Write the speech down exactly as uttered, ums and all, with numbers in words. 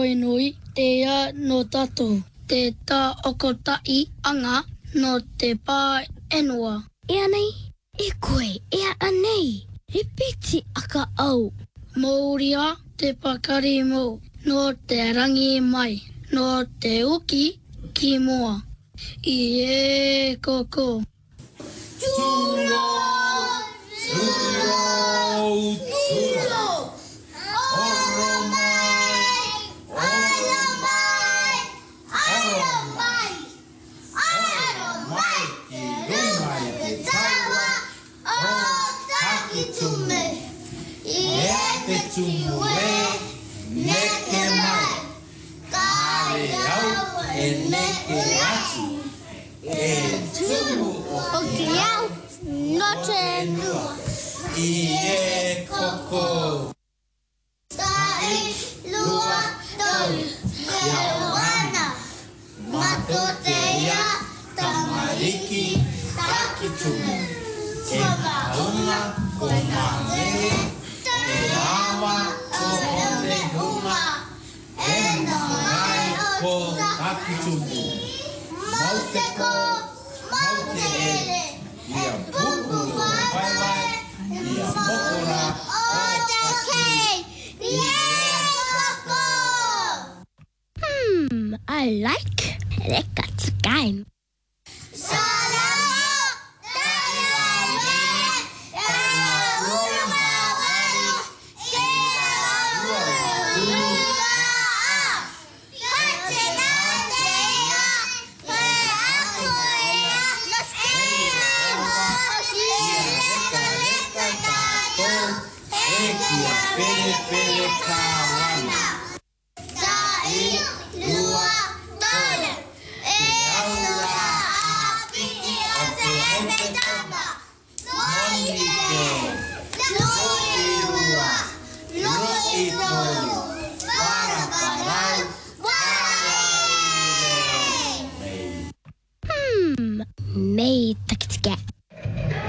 Nui te ia no tatou, te tā okotai anga no te pā enua. Ea nei, e koe, ea anei, repiti aka au. Mōria te pakari mō, no te rangi mai, no te uki ki mua. I e koko. Tūro, tūro, tūro. Oro mai, oro mai, oro mai. Oro mai ki runga i te taua o Takitume. I e te tumu e neke mai. Kare au e neke atu. E tumu o Ki au, no te nua. I e koko. Tai, lua, tau, Ia wana. Mato te ia tamariki Takitume. E maunga o ngā mene. E awa o te hunga. E ngai o Takitume. Mau te ko, mau te ere. Ia pupu vai vai. Ia mokora o te kei. Yeah, koko! Hmm, I like Rekat's game.